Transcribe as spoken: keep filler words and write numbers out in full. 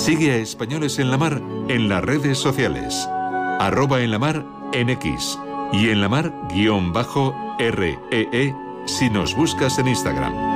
Sigue a Españoles en la Mar en las redes sociales. Arroba en la mar en X y en la mar guión bajo R E E si nos buscas en Instagram.